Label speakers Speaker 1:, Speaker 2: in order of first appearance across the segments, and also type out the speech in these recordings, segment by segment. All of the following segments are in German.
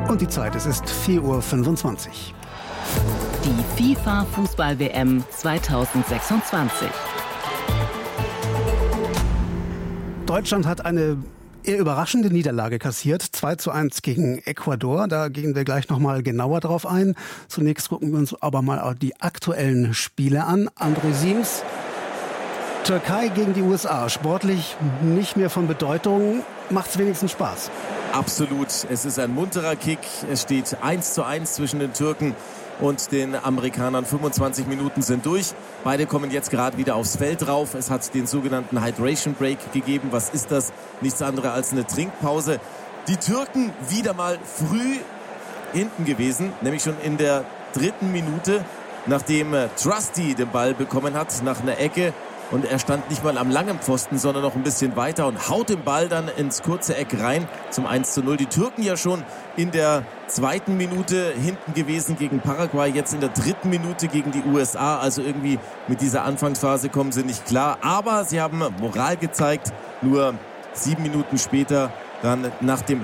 Speaker 1: Und die Zeit, es ist 4:25 Uhr.
Speaker 2: Die FIFA-Fußball-WM 2026.
Speaker 1: Deutschland hat eine eher überraschende Niederlage kassiert. 2:1 gegen Ecuador. Da gehen wir gleich nochmal genauer drauf ein. Zunächst gucken wir uns aber mal die aktuellen Spiele an. André Siems, Türkei gegen die USA. Sportlich nicht mehr von Bedeutung. Macht's wenigstens Spaß?
Speaker 3: Absolut. Es ist ein munterer Kick. Es steht 1:1 zwischen den Türken und den Amerikanern. 25 Minuten sind durch. Beide kommen jetzt gerade wieder aufs Feld drauf. Es hat den sogenannten Hydration Break gegeben. Was ist das? Nichts anderes als eine Trinkpause. Die Türken wieder mal früh hinten gewesen, nämlich schon in der 3. Minute, nachdem Trusty den Ball bekommen hat nach einer Ecke. Und er stand nicht mal am langen Pfosten, sondern noch ein bisschen weiter und haut den Ball dann ins kurze Eck rein zum 1:0. Die Türken ja schon in der 2. Minute hinten gewesen gegen Paraguay, jetzt in der 3. Minute gegen die USA. Also irgendwie mit dieser Anfangsphase kommen sie nicht klar. Aber sie haben Moral gezeigt. Nur 7 Minuten später, dann nach dem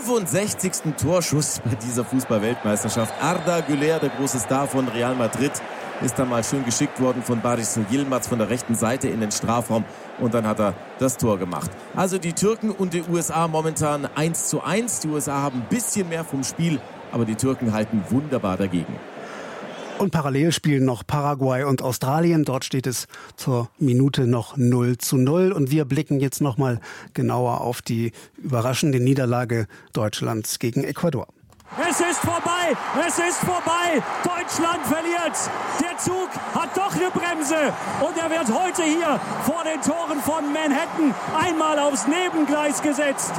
Speaker 3: 65. Torschuss bei dieser Fußball-Weltmeisterschaft, Arda Güler, der große Star von Real Madrid, ist dann mal schön geschickt worden von Barış Yilmaz von der rechten Seite in den Strafraum und dann hat er das Tor gemacht. Also die Türken und die USA momentan 1:1. Die USA haben ein bisschen mehr vom Spiel, aber die Türken halten wunderbar dagegen.
Speaker 1: Und parallel spielen noch Paraguay und Australien. Dort steht es zur Minute noch 0:0. Und wir blicken jetzt noch mal genauer auf die überraschende Niederlage Deutschlands gegen Ecuador.
Speaker 4: Es ist vorbei, es ist vorbei. Deutschland verliert. Der Zug hat doch eine Bremse. Und er wird heute hier vor den Toren von Manhattan einmal aufs Nebengleis gesetzt.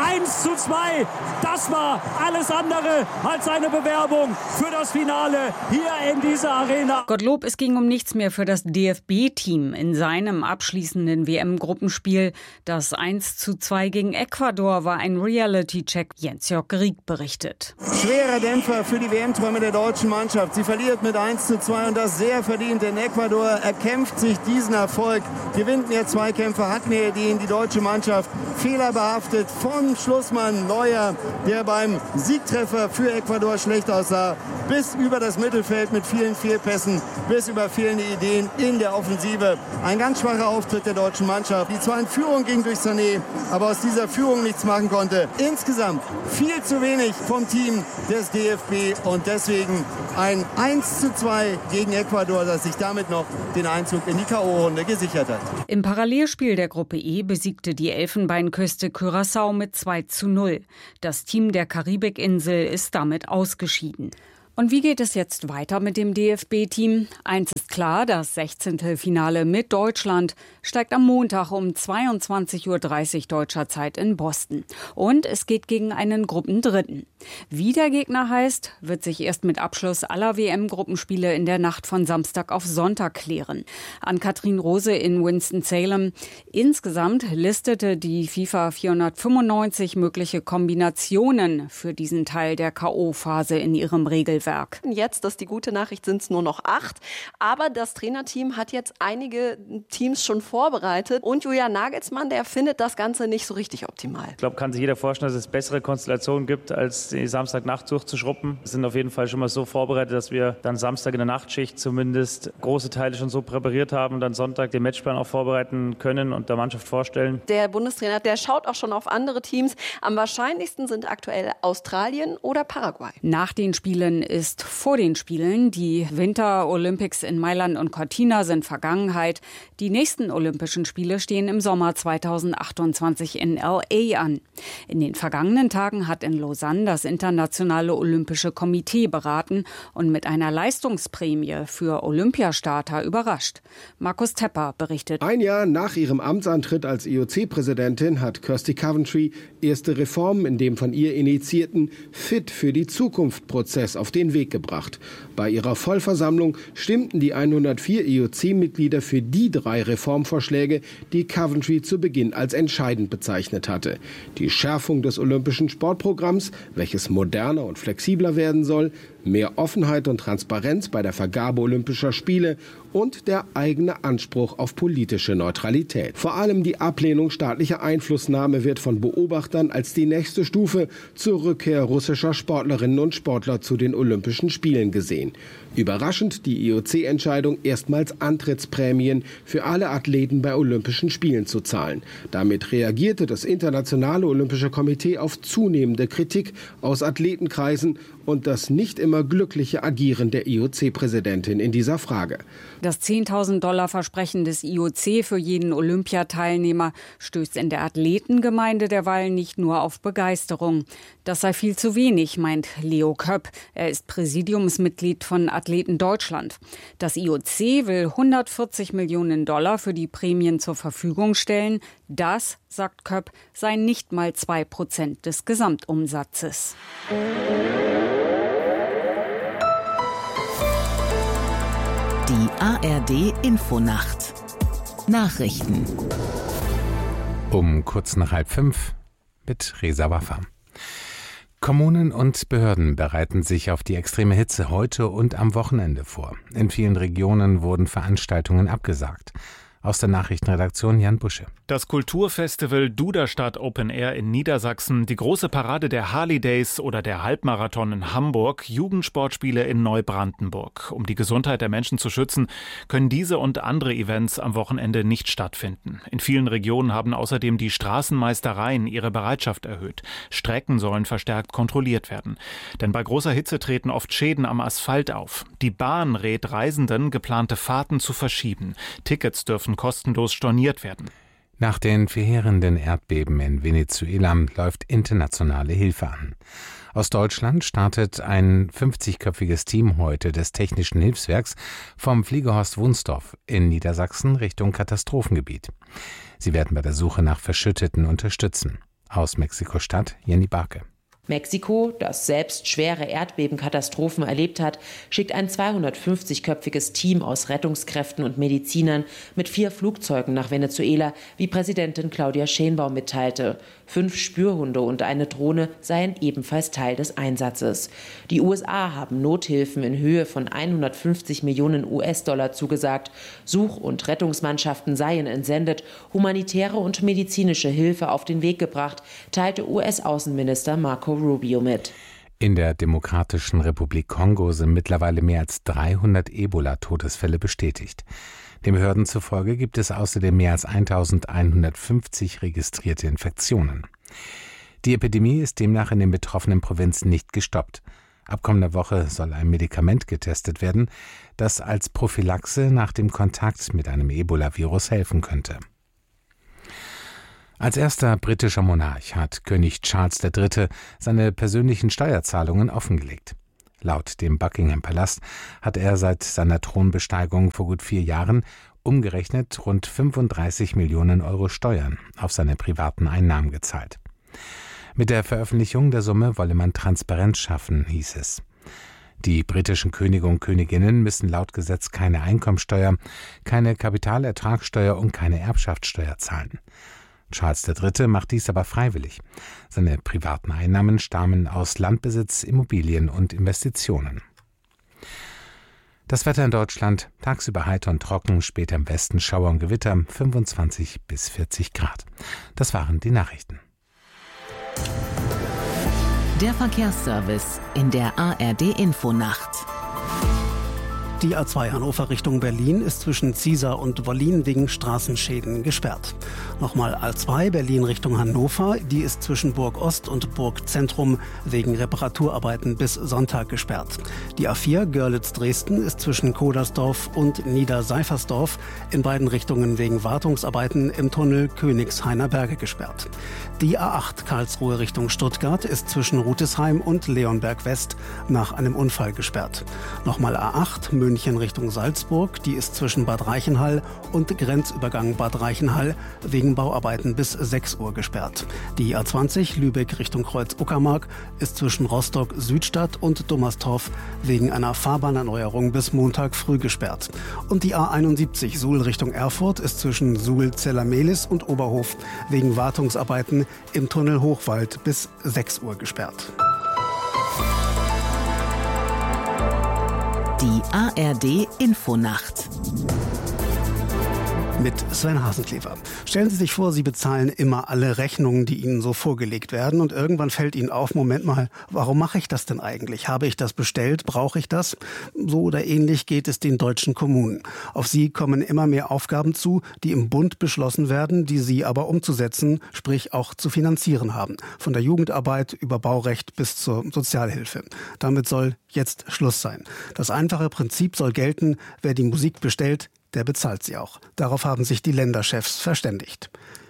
Speaker 4: 1:2. Das war alles andere als eine Bewerbung für das Finale hier in dieser Arena.
Speaker 5: Gottlob, es ging um nichts mehr für das DFB-Team in seinem abschließenden WM-Gruppenspiel. Das 1:2 gegen Ecuador war ein Reality-Check. Jens-Jörg Rieck berichtet.
Speaker 6: Schwerer Dämpfer für die WM-Träume der deutschen Mannschaft. Sie verliert mit 1:2 und das sehr verdient. Denn Ecuador erkämpft sich diesen Erfolg, gewinnt mehr Zweikämpfe, hat mehr Ideen. Die deutsche Mannschaft fehlerbehaftet von Schlussmann Neuer, der beim Siegtreffer für Ecuador schlecht aussah, bis über das Mittelfeld mit vielen Fehlpässen, bis über fehlende Ideen in der Offensive. Ein ganz schwacher Auftritt der deutschen Mannschaft, die zwar in Führung ging durch Sané, aber aus dieser Führung nichts machen konnte. Insgesamt viel zu wenig vom Team des DFB und deswegen ein 1:2 gegen Ecuador, das sich damit noch den Einzug in die K.O.-Runde gesichert hat.
Speaker 5: Im Parallelspiel der Gruppe E besiegte die Elfenbeinküste Curaçao mit 2:0. Das Team der Karibikinsel ist damit ausgeschieden. Und wie geht es jetzt weiter mit dem DFB-Team? Eins ist klar, das 16. Finale mit Deutschland steigt am Montag um 22:30 Uhr deutscher Zeit in Boston. Und es geht gegen einen Gruppendritten. Wie der Gegner heißt, wird sich erst mit Abschluss aller WM-Gruppenspiele in der Nacht von Samstag auf Sonntag klären. Ann-Kathrin Rose in Winston-Salem. Insgesamt listete die FIFA 495 mögliche Kombinationen für diesen Teil der K.O.-Phase in ihrem Regelwerk.
Speaker 7: Jetzt, das ist die gute Nachricht, sind es nur noch 8. Aber das Trainerteam hat jetzt einige Teams schon vorbereitet. Und Julian Nagelsmann, der findet das Ganze nicht so richtig optimal.
Speaker 8: Ich glaube, kann sich jeder vorstellen, dass es bessere Konstellationen gibt, als die Samstagnacht durchzuschruppen. Wir sind auf jeden Fall schon mal so vorbereitet, dass wir dann Samstag in der Nachtschicht zumindest große Teile schon so präpariert haben und dann Sonntag den Matchplan auch vorbereiten können und der Mannschaft vorstellen.
Speaker 7: Der Bundestrainer, der schaut auch schon auf andere Teams. Am wahrscheinlichsten sind aktuell Australien oder Paraguay.
Speaker 5: Nach den Spielen ist vor den Spielen. Die Winter Olympics in Mailand und Cortina sind Vergangenheit. Die nächsten Olympischen Spiele stehen im Sommer 2028 in L.A. an. In den vergangenen Tagen hat in Lausanne das Internationale Olympische Komitee beraten und mit einer Leistungsprämie für Olympiastarter überrascht. Markus Tepper berichtet.
Speaker 9: Ein Jahr nach ihrem Amtsantritt als IOC-Präsidentin hat Kirsty Coventry erste Reformen in dem von ihr initiierten Fit für die Zukunft-Prozess auf den den Weg gebracht. Bei ihrer Vollversammlung stimmten die 104 IOC-Mitglieder für die 3 Reformvorschläge, die Coventry zu Beginn als entscheidend bezeichnet hatte. Die Schärfung des olympischen Sportprogramms, welches moderner und flexibler werden soll, mehr Offenheit und Transparenz bei der Vergabe Olympischer Spiele und der eigene Anspruch auf politische Neutralität. Vor allem die Ablehnung staatlicher Einflussnahme wird von Beobachtern als die nächste Stufe zur Rückkehr russischer Sportlerinnen und Sportler zu den Olympischen Spielen gesehen. Überraschend die IOC-Entscheidung, erstmals Antrittsprämien für alle Athleten bei Olympischen Spielen zu zahlen. Damit reagierte das Internationale Olympische Komitee auf zunehmende Kritik aus Athletenkreisen und das nicht immer glückliche Agieren der IOC-Präsidentin in dieser Frage.
Speaker 5: Das $10.000 des IOC für jeden Olympiateilnehmer stößt in der Athletengemeinde derweil nicht nur auf Begeisterung. Das sei viel zu wenig, meint Leo Köpp. Er ist Präsidiumsmitglied von Athleten Deutschland. Das IOC will $140 Millionen für die Prämien zur Verfügung stellen. Das, sagt Köpp, seien nicht mal 2% des Gesamtumsatzes.
Speaker 2: Die ARD-Infonacht. Nachrichten.
Speaker 10: Um kurz nach 4:30 mit Reza Waffa. Kommunen und Behörden bereiten sich auf die extreme Hitze heute und am Wochenende vor. In vielen Regionen wurden Veranstaltungen abgesagt. Aus der Nachrichtenredaktion Jan Busche.
Speaker 11: Das Kulturfestival Duderstadt Open Air in Niedersachsen, die große Parade der Harley Days oder der Halbmarathon in Hamburg, Jugendsportspiele in Neubrandenburg. Um die Gesundheit der Menschen zu schützen, können diese und andere Events am Wochenende nicht stattfinden. In vielen Regionen haben außerdem die Straßenmeistereien ihre Bereitschaft erhöht. Strecken sollen verstärkt kontrolliert werden. Denn bei großer Hitze treten oft Schäden am Asphalt auf. Die Bahn rät Reisenden, geplante Fahrten zu verschieben. Tickets dürfen kostenlos storniert werden.
Speaker 10: Nach den verheerenden Erdbeben in Venezuela läuft internationale Hilfe an. Aus Deutschland startet ein 50-köpfiges Team heute des Technischen Hilfswerks vom Fliegerhorst Wunsdorf in Niedersachsen Richtung Katastrophengebiet. Sie werden bei der Suche nach Verschütteten unterstützen. Aus Mexiko-Stadt Jenny Barke.
Speaker 12: Mexiko, das selbst schwere Erdbebenkatastrophen erlebt hat, schickt ein 250-köpfiges Team aus Rettungskräften und Medizinern mit 4 Flugzeugen nach Venezuela, wie Präsidentin Claudia Sheinbaum mitteilte. 5 Spürhunde und eine Drohne seien ebenfalls Teil des Einsatzes. Die USA haben Nothilfen in Höhe von 150 Millionen US-Dollar zugesagt. Such- und Rettungsmannschaften seien entsendet, humanitäre und medizinische Hilfe auf den Weg gebracht, teilte US-Außenminister Marco Rubio mit.
Speaker 10: In der Demokratischen Republik Kongo sind mittlerweile mehr als 300 Ebola-Todesfälle bestätigt. Den Behörden zufolge gibt es außerdem mehr als 1150 registrierte Infektionen. Die Epidemie ist demnach in den betroffenen Provinzen nicht gestoppt. Ab kommender Woche soll ein Medikament getestet werden, das als Prophylaxe nach dem Kontakt mit einem Ebola-Virus helfen könnte. Als erster britischer Monarch hat König Charles III. Seine persönlichen Steuerzahlungen offengelegt. Laut dem Buckingham Palast hat er seit seiner Thronbesteigung vor gut 4 Jahren umgerechnet rund 35 Millionen Euro Steuern auf seine privaten Einnahmen gezahlt. Mit der Veröffentlichung der Summe wolle man Transparenz schaffen, hieß es. Die britischen Könige und Königinnen müssen laut Gesetz keine Einkommensteuer, keine Kapitalertragssteuer und keine Erbschaftssteuer zahlen. Charles III. Macht dies aber freiwillig. Seine privaten Einnahmen stammen aus Landbesitz, Immobilien und Investitionen. Das Wetter in Deutschland: tagsüber heiter und trocken, später im Westen Schauer und Gewitter, 25 bis 40 Grad. Das waren die Nachrichten.
Speaker 2: Der Verkehrsservice in der ARD-Infonacht.
Speaker 1: Die A2 Hannover Richtung Berlin ist zwischen Ziesar und Wollin wegen Straßenschäden gesperrt. Nochmal A2 Berlin Richtung Hannover, die ist zwischen Burg Ost und Burg Zentrum wegen Reparaturarbeiten bis Sonntag gesperrt. Die A4 Görlitz-Dresden ist zwischen Kodersdorf und Niederseifersdorf in beiden Richtungen wegen Wartungsarbeiten im Tunnel Königshainer Berge gesperrt. Die A8 Karlsruhe Richtung Stuttgart ist zwischen Rutesheim und Leonberg West nach einem Unfall gesperrt. Nochmal A8 München Richtung Salzburg. Die ist zwischen Bad Reichenhall und Grenzübergang Bad Reichenhall wegen Bauarbeiten bis 6 Uhr gesperrt. Die A20 Lübeck Richtung Kreuz-Uckermark ist zwischen Rostock-Südstadt und Dummerstorf wegen einer Fahrbahnerneuerung bis Montag früh gesperrt. Und die A71 Suhl Richtung Erfurt ist zwischen Suhl-Zellermehlis und Oberhof wegen Wartungsarbeiten im Tunnel Hochwald bis 6 Uhr gesperrt.
Speaker 2: Die ARD Infonacht.
Speaker 1: Mit Sven Hasenklever. Stellen Sie sich vor, Sie bezahlen immer alle Rechnungen, die Ihnen so vorgelegt werden und irgendwann fällt Ihnen auf, Moment mal, warum mache ich das denn eigentlich? Habe ich das bestellt? Brauche ich das? So oder ähnlich geht es den deutschen Kommunen. Auf sie kommen immer mehr Aufgaben zu, die im Bund beschlossen werden, die sie aber umzusetzen, sprich auch zu finanzieren haben. Von der Jugendarbeit über Baurecht bis zur Sozialhilfe. Damit soll jetzt Schluss sein. Das einfache Prinzip soll gelten, wer die Musik bestellt, der bezahlt sie auch. Darauf haben sich die Länderchefs verständigt.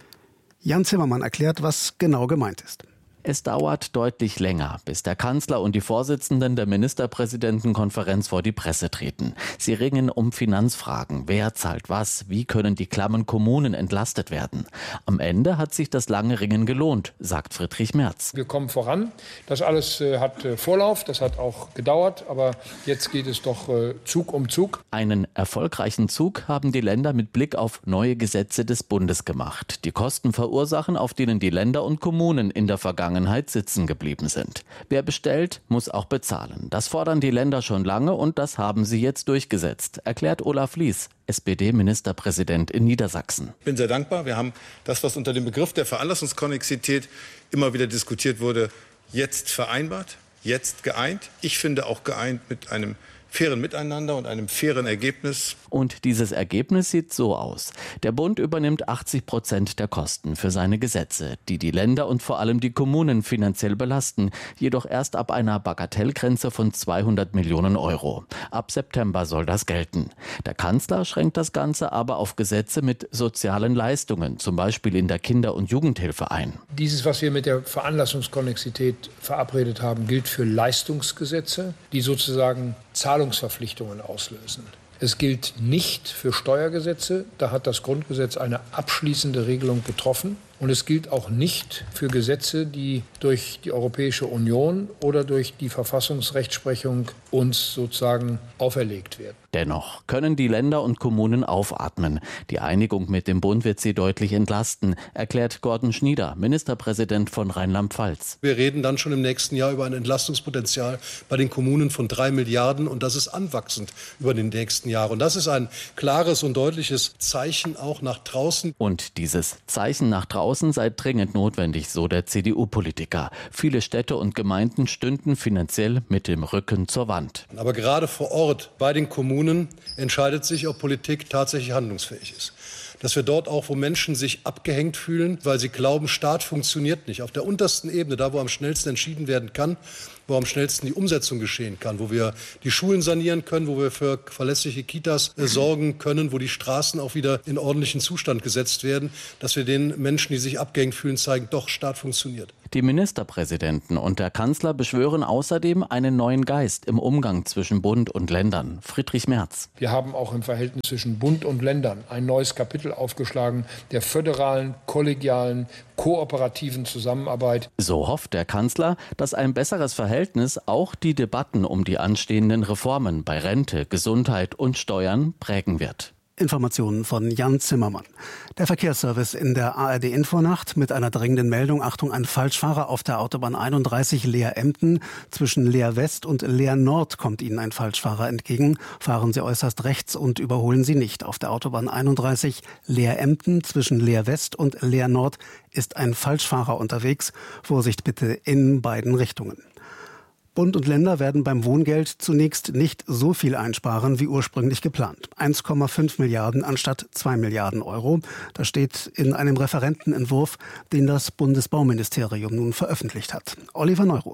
Speaker 1: Jan Zimmermann erklärt, was genau gemeint ist.
Speaker 13: Es dauert deutlich länger, bis der Kanzler und die Vorsitzenden der Ministerpräsidentenkonferenz vor die Presse treten. Sie ringen um Finanzfragen. Wer zahlt was? Wie können die klammen Kommunen entlastet werden? Am Ende hat sich das lange Ringen gelohnt, sagt Friedrich Merz.
Speaker 14: Wir kommen voran. Das alles hat Vorlauf, das hat auch gedauert, aber jetzt geht es doch Zug um Zug.
Speaker 13: Einen erfolgreichen Zug haben die Länder mit Blick auf neue Gesetze des Bundes gemacht, die Kosten verursachen, auf denen die Länder und Kommunen in der Vergangenheit sitzen geblieben sind. Wer bestellt, muss auch bezahlen. Das fordern die Länder schon lange und das haben sie jetzt durchgesetzt, erklärt Olaf Lies, SPD-Ministerpräsident in Niedersachsen.
Speaker 15: Ich bin sehr dankbar. Wir haben das, was unter dem Begriff der Veranlassungskonnexität immer wieder diskutiert wurde, jetzt vereinbart, jetzt geeint. Ich finde auch geeint mit einem fairen Miteinander und einem fairen Ergebnis.
Speaker 13: Und dieses Ergebnis sieht so aus. Der Bund übernimmt 80% der Kosten für seine Gesetze, die die Länder und vor allem die Kommunen finanziell belasten, jedoch erst ab einer Bagatellgrenze von 200 Millionen Euro. Ab September soll das gelten. Der Kanzler schränkt das Ganze aber auf Gesetze mit sozialen Leistungen, zum Beispiel in der Kinder- und Jugendhilfe ein.
Speaker 14: Dieses, was wir mit der Veranlassungskonnexität verabredet haben, gilt für Leistungsgesetze, die sozusagen Zahlungsverpflichtungen auslösen. Es gilt nicht für Steuergesetze, da hat das Grundgesetz eine abschließende Regelung getroffen. Und es gilt auch nicht für Gesetze, die durch die Europäische Union oder durch die Verfassungsrechtsprechung uns sozusagen auferlegt werden.
Speaker 13: Dennoch können die Länder und Kommunen aufatmen. Die Einigung mit dem Bund wird sie deutlich entlasten, erklärt Gordon Schnieder, Ministerpräsident von Rheinland-Pfalz.
Speaker 16: Wir reden dann schon im nächsten Jahr über ein Entlastungspotenzial bei den Kommunen von 3 Milliarden und das ist anwachsend über den nächsten Jahren. Und das ist ein klares und deutliches Zeichen auch nach draußen.
Speaker 13: Und dieses Zeichen nach draußen sei dringend notwendig, so der CDU-Politiker. Viele Städte und Gemeinden stünden finanziell mit dem Rücken zur Wand.
Speaker 16: Aber gerade vor Ort bei den Kommunen entscheidet sich, ob Politik tatsächlich handlungsfähig ist. Dass wir dort auch, wo Menschen sich abgehängt fühlen, weil sie glauben, Staat funktioniert nicht, auf der untersten Ebene, da wo am schnellsten entschieden werden kann, wo am schnellsten die Umsetzung geschehen kann, wo wir die Schulen sanieren können, wo wir für verlässliche Kitas sorgen können, wo die Straßen auch wieder in ordentlichen Zustand gesetzt werden, dass wir den Menschen, die sich abgehängt fühlen, zeigen, doch, Staat funktioniert.
Speaker 13: Die Ministerpräsidenten und der Kanzler beschwören außerdem einen neuen Geist im Umgang zwischen Bund und Ländern. Friedrich Merz.
Speaker 14: Wir haben auch im Verhältnis zwischen Bund und Ländern ein neues Kapitel aufgeschlagen, der föderalen, kollegialen, kooperativen Zusammenarbeit.
Speaker 13: So hofft der Kanzler, dass ein besseres Verhältnis auch die Debatten um die anstehenden Reformen bei Rente, Gesundheit und Steuern prägen wird.
Speaker 1: Informationen von Jan Zimmermann. Der Verkehrsservice in der ARD Infonacht mit einer dringenden Meldung. Achtung, ein Falschfahrer auf der Autobahn 31 Leer-Emden. Zwischen Leer-West und Leer-Nord kommt Ihnen ein Falschfahrer entgegen. Fahren Sie äußerst rechts und überholen Sie nicht. Auf der Autobahn 31 Leer-Emden zwischen Leer-West und Leer-Nord ist ein Falschfahrer unterwegs. Vorsicht bitte in beiden Richtungen. Bund und Länder werden beim Wohngeld zunächst nicht so viel einsparen wie ursprünglich geplant. 1,5 Milliarden anstatt 2 Milliarden Euro. Das steht in einem Referentenentwurf, den das Bundesbauministerium nun veröffentlicht hat. Oliver Neuroth.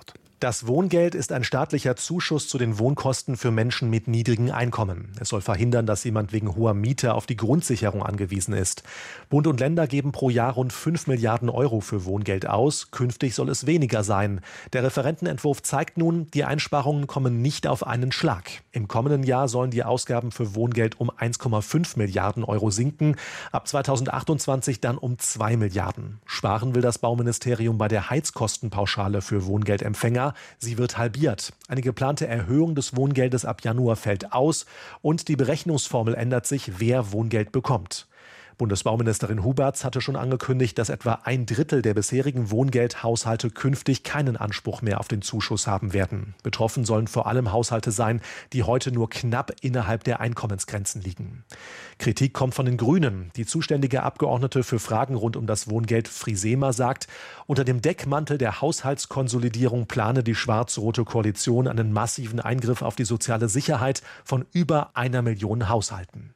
Speaker 17: Das Wohngeld ist ein staatlicher Zuschuss zu den Wohnkosten für Menschen mit niedrigen Einkommen. Es soll verhindern, dass jemand wegen hoher Miete auf die Grundsicherung angewiesen ist. Bund und Länder geben pro Jahr rund 5 Milliarden Euro für Wohngeld aus. Künftig soll es weniger sein. Der Referentenentwurf zeigt nun, die Einsparungen kommen nicht auf einen Schlag. Im kommenden Jahr sollen die Ausgaben für Wohngeld um 1,5 Milliarden Euro sinken. Ab 2028 dann um 2 Milliarden. Sparen will das Bauministerium bei der Heizkostenpauschale für Wohngeldempfänger. Sie wird halbiert. Eine geplante Erhöhung des Wohngeldes ab Januar fällt aus und die Berechnungsformel ändert sich, wer Wohngeld bekommt. Bundesbauministerin Huberts hatte schon angekündigt, dass etwa 1/3 der bisherigen Wohngeldhaushalte künftig keinen Anspruch mehr auf den Zuschuss haben werden. Betroffen sollen vor allem Haushalte sein, die heute nur knapp innerhalb der Einkommensgrenzen liegen. Kritik kommt von den Grünen. Die zuständige Abgeordnete für Fragen rund um das Wohngeld Frisema sagt, unter dem Deckmantel der Haushaltskonsolidierung plane die schwarz-rote Koalition einen massiven Eingriff auf die soziale Sicherheit von über 1 Million Haushalten.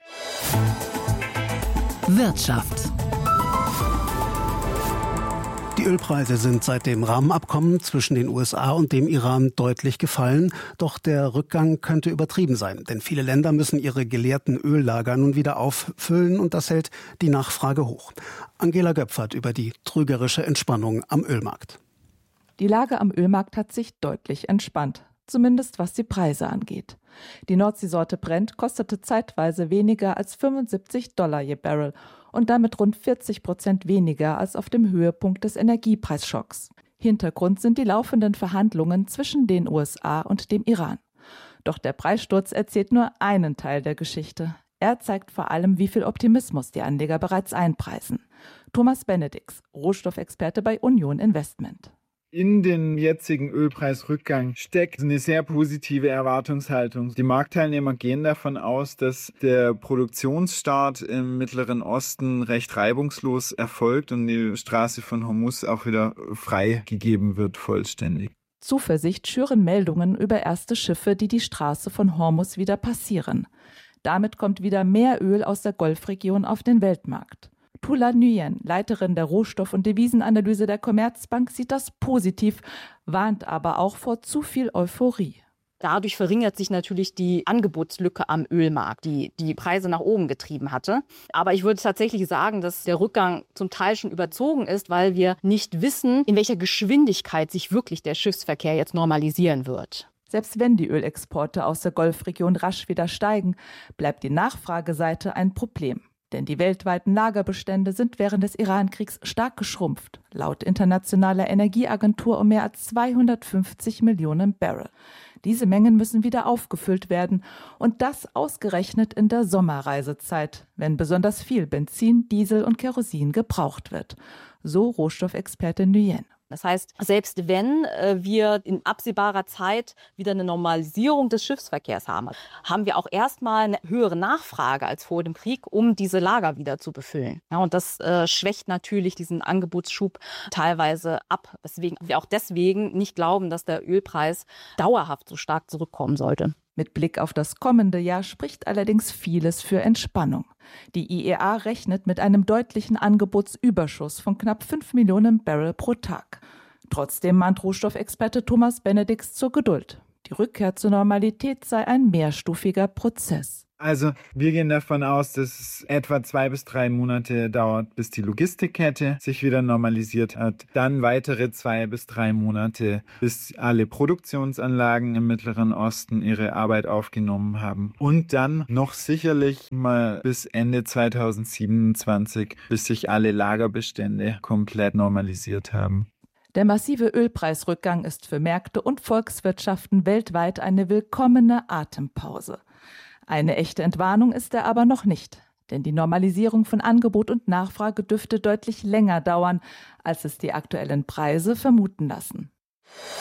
Speaker 2: Wirtschaft.
Speaker 1: Die Ölpreise sind seit dem Rahmenabkommen zwischen den USA und dem Iran deutlich gefallen. Doch der Rückgang könnte übertrieben sein. Denn viele Länder müssen ihre geleerten Öllager nun wieder auffüllen und das hält die Nachfrage hoch. Angela Göpfert über die trügerische Entspannung am Ölmarkt.
Speaker 18: Die Lage am Ölmarkt hat sich deutlich entspannt. Zumindest was die Preise angeht. Die Nordseesorte Brent kostete zeitweise weniger als $75 je Barrel und damit rund 40% weniger als auf dem Höhepunkt des Energiepreisschocks. Hintergrund sind die laufenden Verhandlungen zwischen den USA und dem Iran. Doch der Preissturz erzählt nur einen Teil der Geschichte. Er zeigt vor allem, wie viel Optimismus die Anleger bereits einpreisen. Thomas Benedix, Rohstoffexperte bei Union Investment.
Speaker 19: In den jetzigen Ölpreisrückgang steckt eine sehr positive Erwartungshaltung. Die Marktteilnehmer gehen davon aus, dass der Produktionsstart im Mittleren Osten recht reibungslos erfolgt und die Straße von Hormuz auch wieder freigegeben wird, vollständig.
Speaker 18: Zuversicht schüren Meldungen über erste Schiffe, die die Straße von Hormuz wieder passieren. Damit kommt wieder mehr Öl aus der Golfregion auf den Weltmarkt. Tula Nguyen, Leiterin der Rohstoff- und Devisenanalyse der Commerzbank, sieht das positiv, warnt aber auch vor zu viel Euphorie.
Speaker 20: Dadurch verringert sich natürlich die Angebotslücke am Ölmarkt, die die Preise nach oben getrieben hatte. Aber ich würde tatsächlich sagen, dass der Rückgang zum Teil schon überzogen ist, weil wir nicht wissen, in welcher Geschwindigkeit sich wirklich der Schiffsverkehr jetzt normalisieren wird.
Speaker 18: Selbst wenn die Ölexporte aus der Golfregion rasch wieder steigen, bleibt die Nachfrageseite ein Problem. Denn die weltweiten Lagerbestände sind während des Iran-Kriegs stark geschrumpft. Laut Internationaler Energieagentur um mehr als 250 Millionen Barrel. Diese Mengen müssen wieder aufgefüllt werden und das ausgerechnet in der Sommerreisezeit, wenn besonders viel Benzin, Diesel und Kerosin gebraucht wird. So Rohstoffexperte Nguyen.
Speaker 20: Das heißt, selbst wenn wir in absehbarer Zeit wieder eine Normalisierung des Schiffsverkehrs haben, haben wir auch erstmal eine höhere Nachfrage als vor dem Krieg, um diese Lager wieder zu befüllen. Ja, und das schwächt natürlich diesen Angebotsschub teilweise ab, weswegen wir auch deswegen nicht glauben, dass der Ölpreis dauerhaft so stark zurückkommen sollte.
Speaker 18: Mit Blick auf das kommende Jahr spricht allerdings vieles für Entspannung. Die IEA rechnet mit einem deutlichen Angebotsüberschuss von knapp 5 Millionen Barrel pro Tag. Trotzdem mahnt Rohstoffexperte Thomas Benedix zur Geduld. Die Rückkehr zur Normalität sei ein mehrstufiger Prozess.
Speaker 19: Also wir gehen davon aus, dass es etwa 2 bis 3 Monate dauert, bis die Logistikkette sich wieder normalisiert hat. Dann weitere 2 bis 3 Monate, bis alle Produktionsanlagen im Mittleren Osten ihre Arbeit aufgenommen haben. Und dann noch sicherlich mal bis Ende 2027, bis sich alle Lagerbestände komplett normalisiert haben.
Speaker 18: Der massive Ölpreisrückgang ist für Märkte und Volkswirtschaften weltweit eine willkommene Atempause. Eine echte Entwarnung ist er aber noch nicht, denn die Normalisierung von Angebot und Nachfrage dürfte deutlich länger dauern, als es die aktuellen Preise vermuten lassen.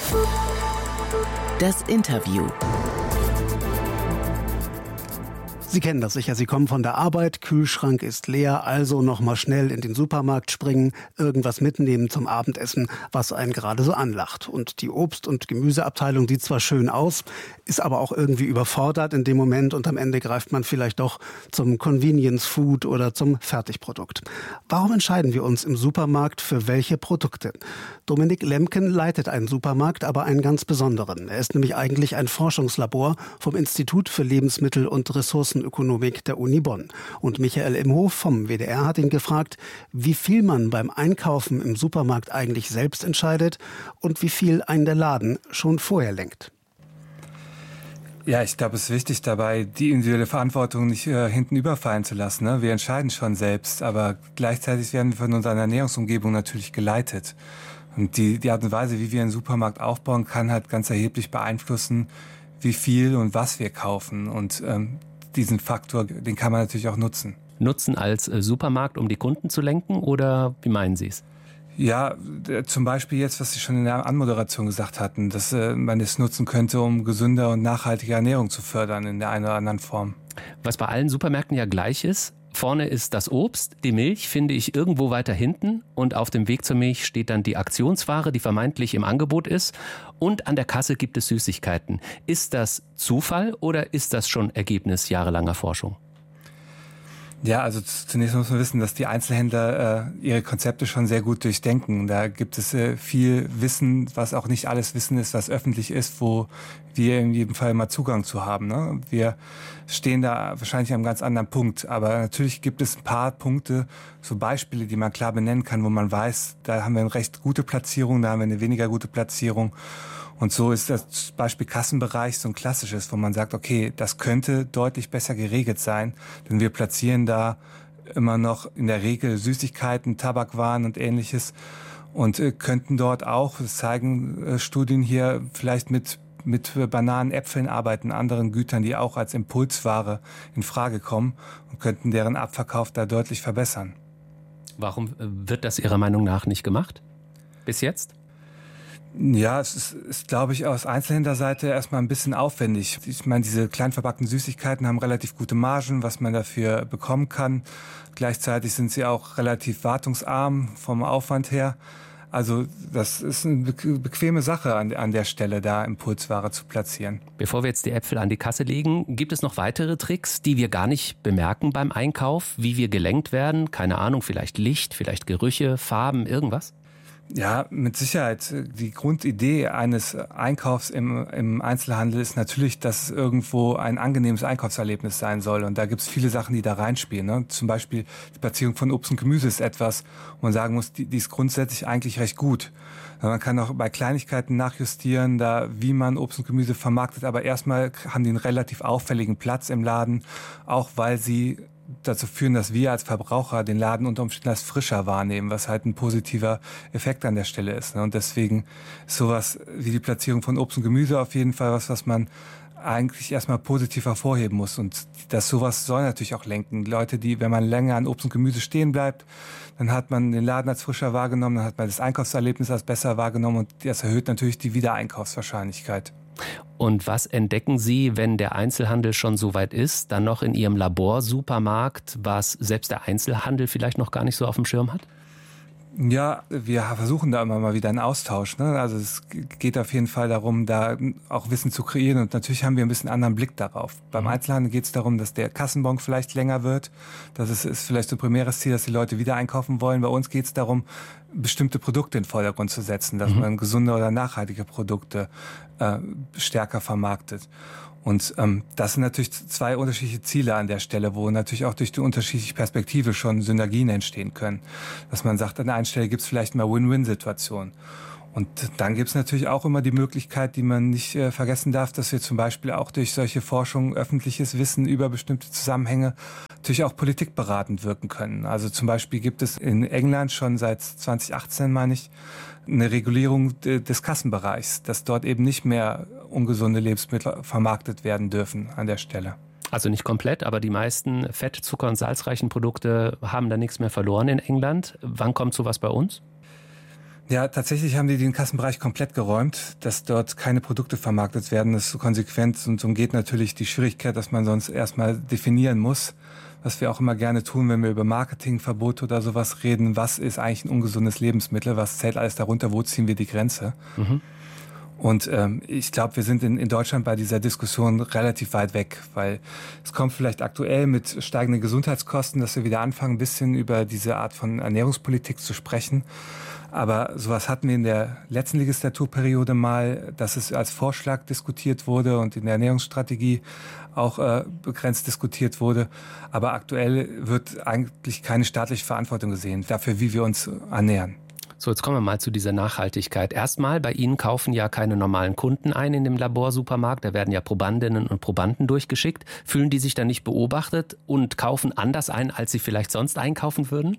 Speaker 2: Das Interview.
Speaker 1: Sie kennen das sicher, Sie kommen von der Arbeit, Kühlschrank ist leer, also nochmal schnell in den Supermarkt springen, irgendwas mitnehmen zum Abendessen, was einen gerade so anlacht. Und die Obst- und Gemüseabteilung sieht zwar schön aus, ist aber auch irgendwie überfordert in dem Moment und am Ende greift man vielleicht doch zum Convenience Food oder zum Fertigprodukt. Warum entscheiden wir uns im Supermarkt für welche Produkte? Dominik Lemken leitet einen Supermarkt, aber einen ganz besonderen. Er ist nämlich eigentlich ein Forschungslabor vom Institut für Lebensmittel- und Ressourcenökonomik der Uni Bonn. Und Michael Imhof vom WDR hat ihn gefragt, wie viel man beim Einkaufen im Supermarkt eigentlich selbst entscheidet und wie viel einen der Laden schon vorher lenkt.
Speaker 21: Ja, ich glaube, es ist wichtig dabei, die individuelle Verantwortung nicht hinten überfallen zu lassen. Ne? Wir entscheiden schon selbst, aber gleichzeitig werden wir von unserer Ernährungsumgebung natürlich geleitet. Und die Art und Weise, wie wir einen Supermarkt aufbauen, kann halt ganz erheblich beeinflussen, wie viel und was wir kaufen. Und diesen Faktor, den kann man natürlich auch nutzen.
Speaker 22: Nutzen als Supermarkt, um die Kunden zu lenken, oder wie meinen Sie es?
Speaker 21: Ja, zum Beispiel jetzt, was Sie schon in der Anmoderation gesagt hatten, dass man es nutzen könnte, um gesünder und nachhaltige Ernährung zu fördern in der einen oder anderen Form.
Speaker 22: Was bei allen Supermärkten ja gleich ist, vorne ist das Obst, die Milch finde ich irgendwo weiter hinten und auf dem Weg zur Milch steht dann die Aktionsware, die vermeintlich im Angebot ist, und an der Kasse gibt es Süßigkeiten. Ist das Zufall oder ist das schon Ergebnis jahrelanger Forschung?
Speaker 21: Ja, also zunächst muss man wissen, dass die Einzelhändler ihre Konzepte schon sehr gut durchdenken. Da gibt es viel Wissen, was auch nicht alles Wissen ist, was öffentlich ist, wo wir in jedem Fall mal Zugang zu haben. Ne? Wir stehen da wahrscheinlich an einem ganz anderen Punkt. Aber natürlich gibt es ein paar Punkte, so Beispiele, die man klar benennen kann, wo man weiß, da haben wir eine recht gute Platzierung, da haben wir eine weniger gute Platzierung. Und so ist das Beispiel Kassenbereich so ein klassisches, wo man sagt, okay, das könnte deutlich besser geregelt sein, denn wir platzieren da immer noch in der Regel Süßigkeiten, Tabakwaren und Ähnliches und könnten dort auch, das zeigen Studien hier, vielleicht mit Bananen, Äpfeln arbeiten, anderen Gütern, die auch als Impulsware in Frage kommen und könnten deren Abverkauf da deutlich verbessern.
Speaker 22: Warum wird das Ihrer Meinung nach nicht gemacht? Bis jetzt?
Speaker 21: Ja, es ist, glaube ich, aus Einzelhändlerseite erstmal ein bisschen aufwendig. Ich meine, diese klein verpackten Süßigkeiten haben relativ gute Margen, was man dafür bekommen kann. Gleichzeitig sind sie auch relativ wartungsarm vom Aufwand her. Also das ist eine bequeme Sache an der Stelle, da Impulsware zu platzieren.
Speaker 22: Bevor wir jetzt die Äpfel an die Kasse legen, gibt es noch weitere Tricks, die wir gar nicht bemerken beim Einkauf, wie wir gelenkt werden? Keine Ahnung, vielleicht Licht, vielleicht Gerüche, Farben, irgendwas?
Speaker 21: Ja, mit Sicherheit. Die Grundidee eines Einkaufs im Einzelhandel ist natürlich, dass es irgendwo ein angenehmes Einkaufserlebnis sein soll. Und da gibt es viele Sachen, die da reinspielen. Ne? Zum Beispiel die Platzierung von Obst und Gemüse ist etwas, wo man sagen muss, die ist grundsätzlich eigentlich recht gut. Man kann auch bei Kleinigkeiten nachjustieren, da wie man Obst und Gemüse vermarktet. Aber erstmal haben die einen relativ auffälligen Platz im Laden, auch weil sie dazu führen, dass wir als Verbraucher den Laden unter Umständen als frischer wahrnehmen, was halt ein positiver Effekt an der Stelle ist. Und deswegen ist sowas wie die Platzierung von Obst und Gemüse auf jeden Fall was man eigentlich erstmal positiv hervorheben muss. Und sowas soll natürlich auch lenken. Leute, die, wenn man länger an Obst und Gemüse stehen bleibt, dann hat man den Laden als frischer wahrgenommen, dann hat man das Einkaufserlebnis als besser wahrgenommen und das erhöht natürlich die Wiedereinkaufswahrscheinlichkeit.
Speaker 22: Und was entdecken Sie, wenn der Einzelhandel schon so weit ist, dann noch in Ihrem Laborsupermarkt, was selbst der Einzelhandel vielleicht noch gar nicht so auf dem Schirm hat?
Speaker 21: Ja, wir versuchen da immer mal wieder einen Austausch. Ne? Also es geht auf jeden Fall darum, da auch Wissen zu kreieren und natürlich haben wir ein bisschen anderen Blick darauf. Beim Einzelhandel geht es darum, dass der Kassenbon vielleicht länger wird. Das ist vielleicht so ein primäres Ziel, dass die Leute wieder einkaufen wollen. Bei uns geht es darum, bestimmte Produkte in den Vordergrund zu setzen, dass man gesunde oder nachhaltige Produkte stärker vermarktet. Und das sind natürlich zwei unterschiedliche Ziele an der Stelle, wo natürlich auch durch die unterschiedliche Perspektive schon Synergien entstehen können. Dass man sagt, an der einen Stelle gibt es vielleicht mal Win-Win-Situationen. Und dann gibt es natürlich auch immer die Möglichkeit, die man nicht vergessen darf, dass wir zum Beispiel auch durch solche Forschung öffentliches Wissen über bestimmte Zusammenhänge natürlich auch politikberatend wirken können. Also zum Beispiel gibt es in England schon seit 2018, meine ich, eine Regulierung des Kassenbereichs, dass dort eben nicht mehr ungesunde Lebensmittel vermarktet werden dürfen an der Stelle.
Speaker 22: Also nicht komplett, aber die meisten Fett-, Zucker- und salzreichen Produkte haben da nichts mehr verloren in England. Wann kommt sowas bei uns?
Speaker 21: Ja, tatsächlich haben die den Kassenbereich komplett geräumt, dass dort keine Produkte vermarktet werden. Das ist so konsequent und umgeht natürlich die Schwierigkeit, dass man sonst erstmal definieren muss, was wir auch immer gerne tun, wenn wir über Marketingverbote oder sowas reden. Was ist eigentlich ein ungesundes Lebensmittel? Was zählt alles darunter? Wo ziehen wir die Grenze? Mhm. Und ich glaube, wir sind in Deutschland bei dieser Diskussion relativ weit weg, weil es kommt vielleicht aktuell mit steigenden Gesundheitskosten, dass wir wieder anfangen, ein bisschen über diese Art von Ernährungspolitik zu sprechen. Aber sowas hatten wir in der letzten Legislaturperiode mal, dass es als Vorschlag diskutiert wurde und in der Ernährungsstrategie auch begrenzt diskutiert wurde. Aber aktuell wird eigentlich keine staatliche Verantwortung gesehen dafür, wie wir uns ernähren.
Speaker 22: So, jetzt kommen wir mal zu dieser Nachhaltigkeit. Erstmal, bei Ihnen kaufen ja keine normalen Kunden ein in dem Laborsupermarkt. Da werden ja Probandinnen und Probanden durchgeschickt. Fühlen die sich dann nicht beobachtet und kaufen anders ein, als sie vielleicht sonst einkaufen würden?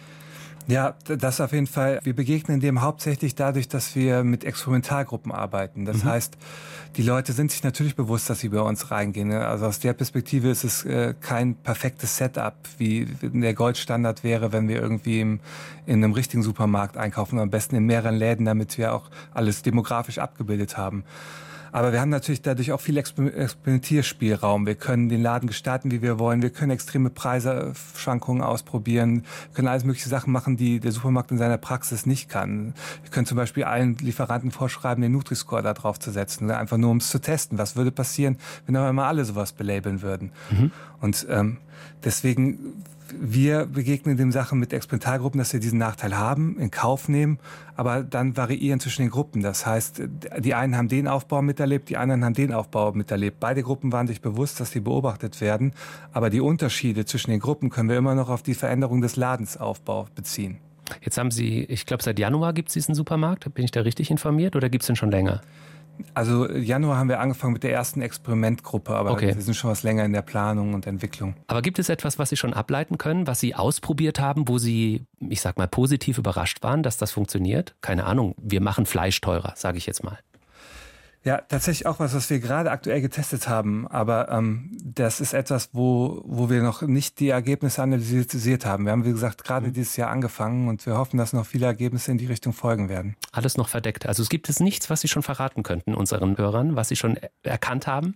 Speaker 21: Ja, das auf jeden Fall. Wir begegnen dem hauptsächlich dadurch, dass wir mit Experimentalgruppen arbeiten. Das heißt, die Leute sind sich natürlich bewusst, dass sie bei uns reingehen. Also aus der Perspektive ist es kein perfektes Setup, wie der Goldstandard wäre, wenn wir irgendwie in einem richtigen Supermarkt einkaufen. Am besten in mehreren Läden, damit wir auch alles demografisch abgebildet haben. Aber wir haben natürlich dadurch auch viel Experimentierspielraum. Wir können den Laden gestalten, wie wir wollen. Wir können extreme Preisschwankungen ausprobieren. Wir können alles mögliche Sachen machen, die der Supermarkt in seiner Praxis nicht kann. Wir können zum Beispiel allen Lieferanten vorschreiben, den Nutri-Score da drauf zu setzen. Einfach nur, um es zu testen. Was würde passieren, wenn auf einmal alle sowas belabeln würden? Mhm. Und deswegen... Wir begegnen dem Sachen mit Experimentalgruppen, dass wir diesen Nachteil haben, in Kauf nehmen, aber dann variieren zwischen den Gruppen. Das heißt, die einen haben den Aufbau miterlebt, die anderen haben den Aufbau miterlebt. Beide Gruppen waren sich bewusst, dass sie beobachtet werden, aber die Unterschiede zwischen den Gruppen können wir immer noch auf die Veränderung des Ladensaufbaus beziehen.
Speaker 22: Jetzt haben Sie, ich glaube seit Januar gibt es diesen Supermarkt. Bin ich da richtig informiert oder gibt es den schon länger?
Speaker 21: Also Januar haben wir angefangen mit der ersten Experimentgruppe, aber wir sind schon was länger in der Planung und Entwicklung.
Speaker 22: Aber gibt es etwas, was Sie schon ableiten können, was Sie ausprobiert haben, wo Sie, ich sag mal, positiv überrascht waren, dass das funktioniert? Keine Ahnung, wir machen Fleisch teurer, sage ich jetzt mal.
Speaker 21: Ja, tatsächlich auch was wir gerade aktuell getestet haben. Aber das ist etwas, wo wir noch nicht die Ergebnisse analysiert haben. Wir haben, wie gesagt, gerade dieses Jahr angefangen und wir hoffen, dass noch viele Ergebnisse in die Richtung folgen werden.
Speaker 22: Alles noch verdeckt. Also es gibt nichts, was Sie schon verraten könnten unseren Hörern, was Sie schon erkannt haben?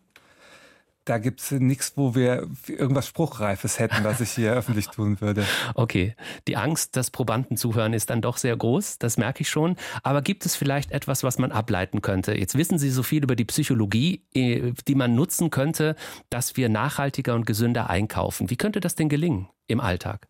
Speaker 21: Da gibt es nichts, wo wir irgendwas Spruchreifes hätten, was ich hier öffentlich tun würde.
Speaker 22: Okay, die Angst, dass Probanden zuhören, ist dann doch sehr groß, das merke ich schon. Aber gibt es vielleicht etwas, was man ableiten könnte? Jetzt wissen Sie so viel über die Psychologie, die man nutzen könnte, dass wir nachhaltiger und gesünder einkaufen. Wie könnte das denn gelingen im Alltag?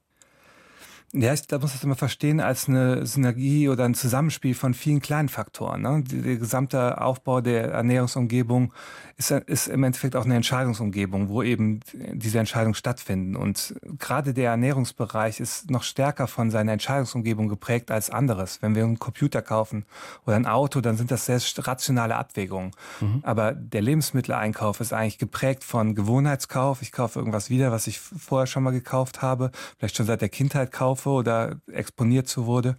Speaker 21: Ja, ich muss das immer verstehen als eine Synergie oder ein Zusammenspiel von vielen kleinen Faktoren. Ne? Der gesamte Aufbau der Ernährungsumgebung ist im Endeffekt auch eine Entscheidungsumgebung, wo eben diese Entscheidungen stattfinden. Und gerade der Ernährungsbereich ist noch stärker von seiner Entscheidungsumgebung geprägt als anderes. Wenn wir einen Computer kaufen oder ein Auto, dann sind das sehr rationale Abwägungen. Mhm. Aber der Lebensmitteleinkauf ist eigentlich geprägt von Gewohnheitskauf. Ich kaufe irgendwas wieder, was ich vorher schon mal gekauft habe, vielleicht schon seit der Kindheit kaufe oder exponiert so wurde.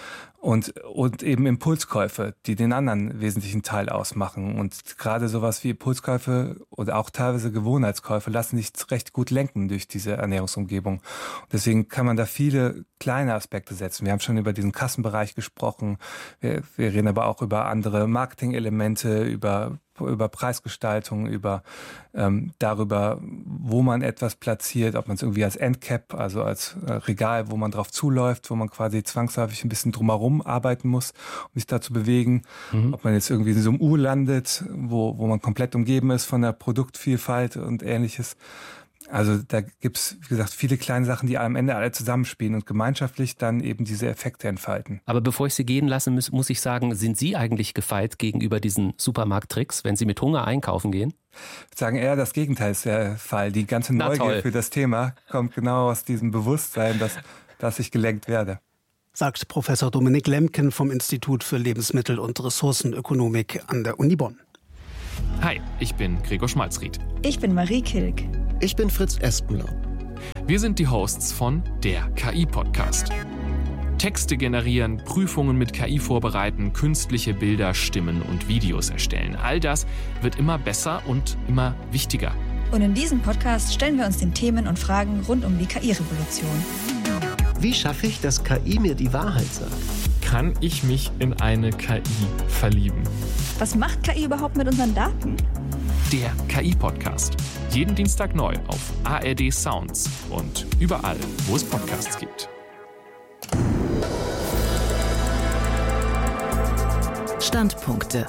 Speaker 21: Und eben Impulskäufe, die den anderen wesentlichen Teil ausmachen. Und gerade sowas wie Impulskäufe oder auch teilweise Gewohnheitskäufe lassen sich recht gut lenken durch diese Ernährungsumgebung. Und deswegen kann man da viele kleine Aspekte setzen. Wir haben schon über diesen Kassenbereich gesprochen. Wir reden aber auch über andere Marketing-Elemente, über Preisgestaltung, über darüber, wo man etwas platziert, ob man es irgendwie als Endcap, also als Regal, wo man drauf zuläuft, wo man quasi zwangsläufig ein bisschen drumherum arbeiten muss, um sich da zu bewegen. Mhm. Ob man jetzt irgendwie in so einem U landet, wo man komplett umgeben ist von der Produktvielfalt und Ähnliches. Also da gibt's, wie gesagt, viele kleine Sachen, die am Ende alle zusammenspielen und gemeinschaftlich dann eben diese Effekte entfalten.
Speaker 22: Aber bevor ich Sie gehen lasse, muss ich sagen, sind Sie eigentlich gefeit gegenüber diesen Supermarkttricks, wenn Sie mit Hunger einkaufen gehen?
Speaker 21: Ich würde sagen, eher das Gegenteil ist der Fall. Die ganze Neugier für das Thema kommt genau aus diesem Bewusstsein, dass ich gelenkt werde.
Speaker 1: Sagt Professor Dominik Lemken vom Institut für Lebensmittel- und Ressourcenökonomik an der Uni Bonn.
Speaker 3: Hi, ich bin Gregor Schmalzried.
Speaker 4: Ich bin Marie Kilk.
Speaker 23: Ich bin Fritz Espenlaub.
Speaker 3: Wir sind die Hosts von der KI-Podcast. Texte generieren, Prüfungen mit KI vorbereiten, künstliche Bilder, Stimmen und Videos erstellen. All das wird immer besser und immer wichtiger.
Speaker 4: Und in diesem Podcast stellen wir uns den Themen und Fragen rund um die KI-Revolution.
Speaker 23: Wie schaffe ich, dass KI mir die Wahrheit sagt?
Speaker 3: kann ich mich in eine KI verlieben?
Speaker 4: Was macht KI überhaupt mit unseren Daten?
Speaker 3: Der KI-Podcast. Jeden Dienstag neu auf ARD Sounds und überall, wo es Podcasts gibt.
Speaker 2: Standpunkte.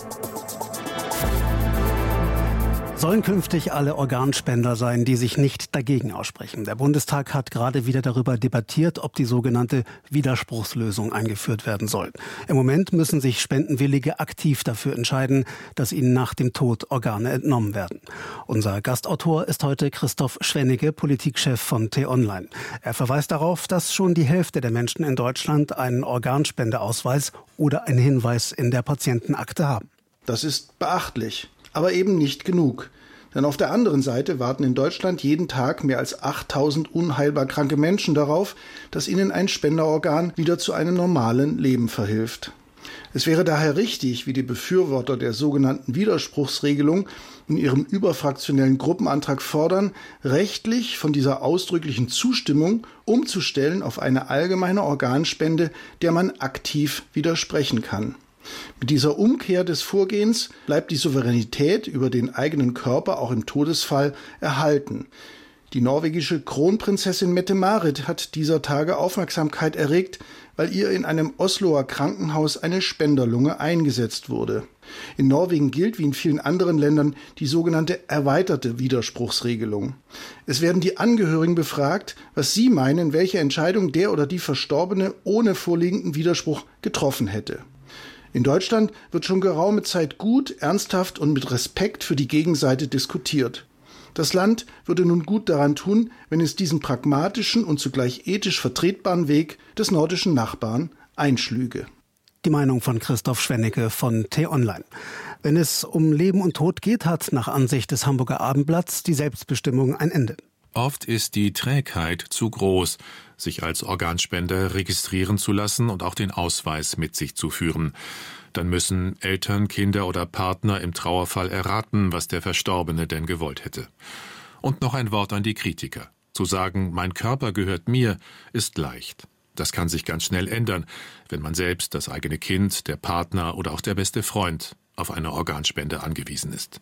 Speaker 1: Sollen künftig alle Organspender sein, die sich nicht dagegen aussprechen. Der Bundestag hat gerade wieder darüber debattiert, ob die sogenannte Widerspruchslösung eingeführt werden soll. Im Moment müssen sich Spendenwillige aktiv dafür entscheiden, dass ihnen nach dem Tod Organe entnommen werden. Unser Gastautor ist heute Christoph Schwennecke, Politikchef von T-Online. Er verweist darauf, dass schon die Hälfte der Menschen in Deutschland einen Organspendeausweis oder einen Hinweis in der Patientenakte haben.
Speaker 6: Das ist beachtlich. Aber eben nicht genug. Denn auf der anderen Seite warten in Deutschland jeden Tag mehr als 8000 unheilbar kranke Menschen darauf, dass ihnen ein Spenderorgan wieder zu einem normalen Leben verhilft. Es wäre daher richtig, wie die Befürworter der sogenannten Widerspruchsregelung in ihrem überfraktionellen Gruppenantrag fordern, rechtlich von dieser ausdrücklichen Zustimmung umzustellen auf eine allgemeine Organspende, der man aktiv widersprechen kann. Mit dieser Umkehr des Vorgehens bleibt die Souveränität über den eigenen Körper auch im Todesfall erhalten. Die norwegische Kronprinzessin Mette-Marit hat dieser Tage Aufmerksamkeit erregt, weil ihr in einem Osloer Krankenhaus eine Spenderlunge eingesetzt wurde. In Norwegen gilt wie in vielen anderen Ländern die sogenannte erweiterte Widerspruchsregelung. Es werden die Angehörigen befragt, was sie meinen, welche Entscheidung der oder die Verstorbene ohne vorliegenden Widerspruch getroffen hätte. In Deutschland wird schon geraume Zeit gut, ernsthaft und mit Respekt für die Gegenseite diskutiert. Das Land würde nun gut daran tun, wenn es diesen pragmatischen und zugleich ethisch vertretbaren Weg des nordischen Nachbarn einschlüge.
Speaker 1: Die Meinung von Christoph Schwennecke von T-Online. Wenn es um Leben und Tod geht, hat nach Ansicht des Hamburger Abendblatts die Selbstbestimmung ein Ende.
Speaker 8: Oft ist die Trägheit zu groß, sich als Organspender registrieren zu lassen und auch den Ausweis mit sich zu führen. Dann müssen Eltern, Kinder oder Partner im Trauerfall erraten, was der Verstorbene denn gewollt hätte. Und noch ein Wort an die Kritiker. Zu sagen, mein Körper gehört mir, ist leicht. Das kann sich ganz schnell ändern, wenn man selbst, das eigene Kind, der Partner oder auch der beste Freund auf eine Organspende angewiesen ist.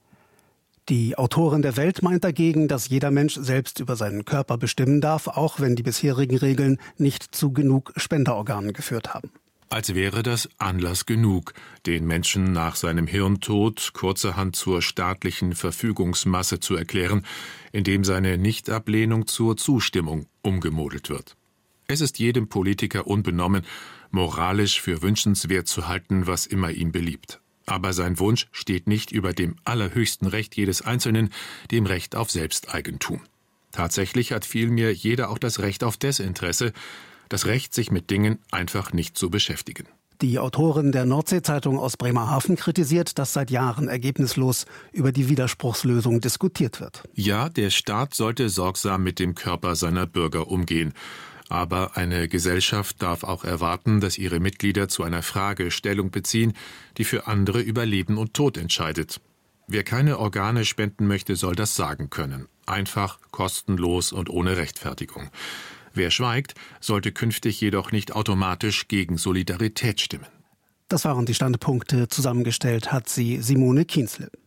Speaker 1: Die Autorin der Welt meint dagegen, dass jeder Mensch selbst über seinen Körper bestimmen darf, auch wenn die bisherigen Regeln nicht zu genug Spenderorganen geführt haben.
Speaker 8: Als wäre das Anlass genug, den Menschen nach seinem Hirntod kurzerhand zur staatlichen Verfügungsmasse zu erklären, indem seine Nichtablehnung zur Zustimmung umgemodelt wird. Es ist jedem Politiker unbenommen, moralisch für wünschenswert zu halten, was immer ihm beliebt. Aber sein Wunsch steht nicht über dem allerhöchsten Recht jedes Einzelnen, dem Recht auf Selbsteigentum. Tatsächlich hat vielmehr jeder auch das Recht auf Desinteresse, das Recht, sich mit Dingen einfach nicht zu beschäftigen.
Speaker 1: Die Autorin der Nordsee-Zeitung aus Bremerhaven kritisiert, dass seit Jahren ergebnislos über die Widerspruchslösung diskutiert wird.
Speaker 8: Ja, der Staat sollte sorgsam mit dem Körper seiner Bürger umgehen. Aber eine Gesellschaft darf auch erwarten, dass ihre Mitglieder zu einer Frage Stellung beziehen, die für andere über Leben und Tod entscheidet. Wer keine Organe spenden möchte, soll das sagen können. Einfach, kostenlos und ohne Rechtfertigung. Wer schweigt, sollte künftig jedoch nicht automatisch gegen Solidarität stimmen.
Speaker 1: Das waren die Standpunkte. Zusammengestellt hat sie Simone Kienzle.